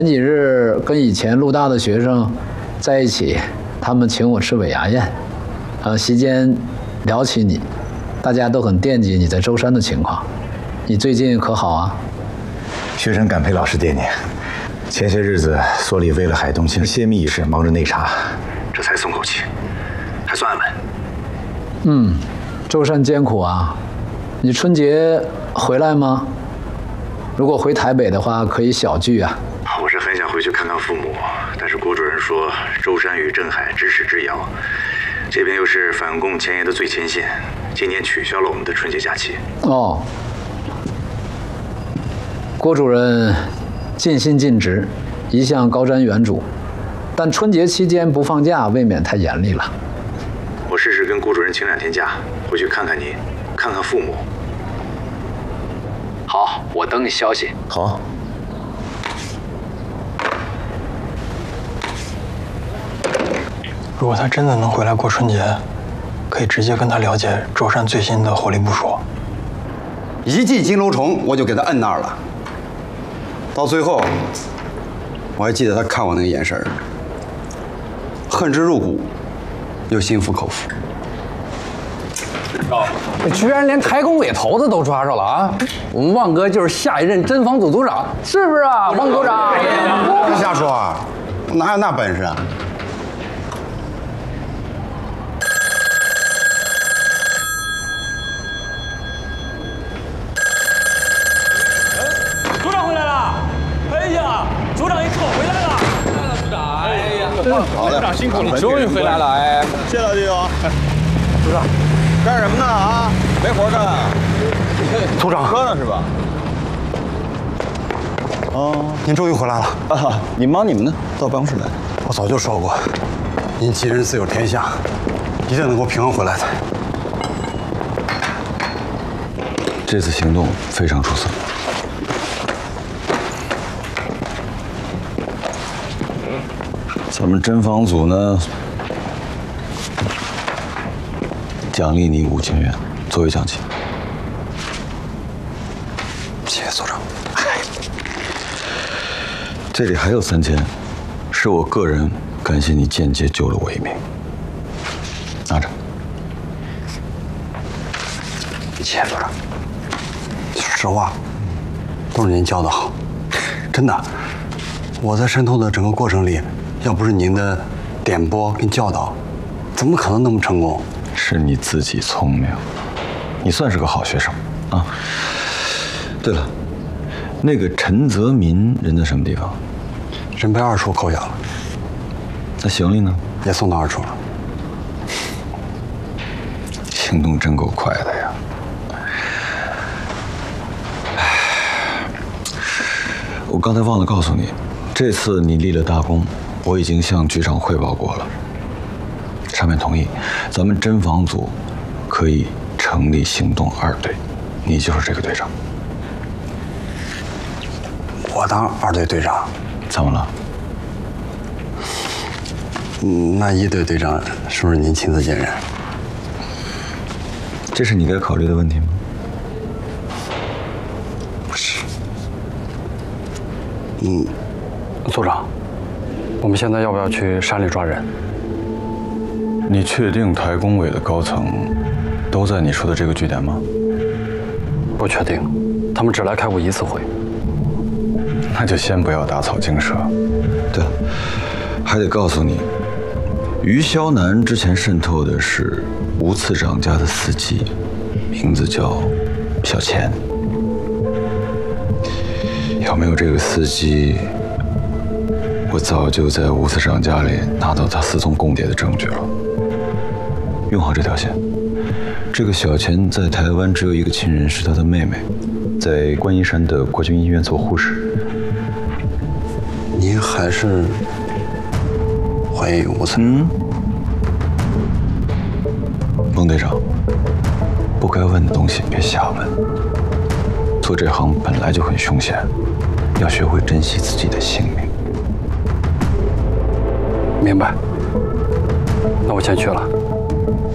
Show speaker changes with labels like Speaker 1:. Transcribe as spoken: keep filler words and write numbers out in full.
Speaker 1: 前几日跟以前陆大的学生在一起，他们请我吃尾牙宴，呃，席间聊起你，大家都很惦记你在舟山的情况。你最近可好啊？
Speaker 2: 学生感佩老师惦念。前些日子所里为了海东青泄密一事忙着内查，这才松口气，还算安稳。
Speaker 1: 嗯，舟山艰苦啊。你春节回来吗？如果回台北的话，可以小聚啊。
Speaker 2: 我是很想回去看看父母，但是郭主任说舟山与镇海咫尺之遥，这边又是反共前沿的最前线，今年取消了我们的春节假期。
Speaker 1: 哦，郭主任尽心尽职，一向高瞻远瞩，但春节期间不放假，未免太严厉了。
Speaker 2: 我试试跟郭主任请两天假，回去看看您，看看父母。
Speaker 1: 好，我等你消息。
Speaker 2: 好。
Speaker 3: 如果他真的能回来过春节，可以直接跟他了解舟山最新的火力部署。
Speaker 4: 一记金楼虫，我就给他摁那儿了。到最后，我还记得他看我那个眼神儿，恨之入骨，又心服口服。
Speaker 5: 哦，居然连台工委头子都抓着了啊！我们旺哥就是下一任侦防组组长，是不是啊，旺组长？
Speaker 4: 别瞎说啊，我哪有那本事啊？
Speaker 6: 组长回来了！哎呀，组长你可回来了！来了，组长！哎呀，
Speaker 4: 好的，
Speaker 6: 组长辛苦了，
Speaker 5: 终于回来了！哎，
Speaker 4: 谢老弟兄。
Speaker 5: 组长，
Speaker 4: 干什么呢啊？没活干啊？
Speaker 3: 组长
Speaker 4: 喝呢是吧？哦，
Speaker 3: 您终于回来了
Speaker 4: 啊！你忙你们的，到办公室来。
Speaker 3: 我早就说过，您吉人自有天相，一定能够平安回来的。
Speaker 7: 这次行动非常出色。咱们侦防组呢，奖励你五千元作为奖金。
Speaker 3: 谢谢组长。
Speaker 7: 这里还有三千，是我个人感谢你间接救了我一命。拿着。
Speaker 3: 谢谢组长。说实话，都是您教的好，真的。我在渗透的整个过程里，要不是您的点拨跟教导，怎么可能那么成功？
Speaker 7: 是你自己聪明，你算是个好学生啊。对了，那个陈泽民人在什么地方？
Speaker 3: 人被二处扣押了。
Speaker 7: 那行李呢？
Speaker 3: 也送到二处了。
Speaker 7: 行动真够快的呀！唉，我刚才忘了告诉你，这次你立了大功，我已经向局长汇报过了。上面同意，咱们侦防组可以成立行动二队，你就是这个队长。
Speaker 3: 我当二队队长？
Speaker 7: 怎么了？
Speaker 3: 嗯，那一队队长是不是您亲自兼任？
Speaker 7: 这是你该考虑的问题吗？
Speaker 3: 不是。嗯，组长，我们现在要不要去山里抓人？
Speaker 7: 你确定台工委的高层都在你说的这个据点吗？
Speaker 3: 不确定，他们只来开过一次会。
Speaker 7: 那就先不要打草惊蛇。对了，还得告诉你，于肖南之前渗透的是吴次长家的司机，名字叫小钱。要没有这个司机，我早就在吴次长家里拿到他私通共谍的证据了。用好这条线。这个小钱在台湾只有一个亲人，是他的妹妹，在观音山的国军医院做护士。
Speaker 3: 您还是怀疑吴次？
Speaker 7: 嗯，孟队长，不该问的东西别瞎问。做这行本来就很凶险，要学会珍惜自己的性命。
Speaker 3: 明白。那我先去了。